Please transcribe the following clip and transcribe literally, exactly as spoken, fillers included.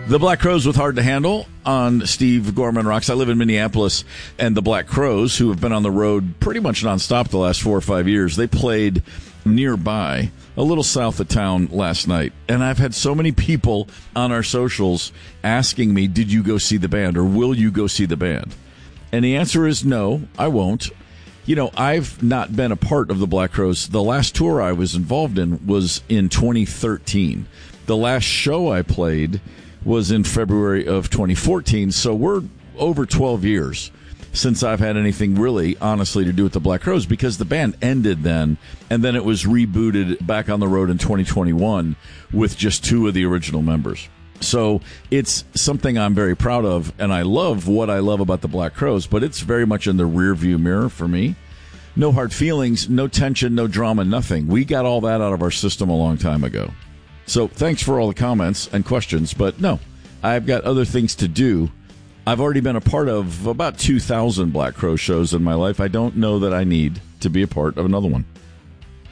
The Black Crowes with Hard to Handle on Steve Gorman Rocks. I live in Minneapolis, and the Black Crowes, who have been on the road pretty much nonstop the last four or five years, they played nearby, a little south of town last night. And I've had so many people on our socials asking me, did you go see the band, or will you go see the band? And the answer is no, I won't. You know, I've not been a part of the Black Crowes. The last tour I was involved in was in twenty thirteen. The last show I played was in February of twenty fourteen, so we're over twelve years since I've had anything really, honestly, to do with the Black Crowes, because the band ended then, and then it was rebooted back on the road in twenty twenty-one with just two of the original members. So it's something I'm very proud of, and I love what I love about the Black Crowes, but it's very much in the rearview mirror for me. No hard feelings, no tension, no drama, nothing. We got all that out of our system a long time ago. So thanks for all the comments and questions, but no, I've got other things to do. I've already been a part of about two thousand Black Crow shows in my life. I don't know that I need to be a part of another one.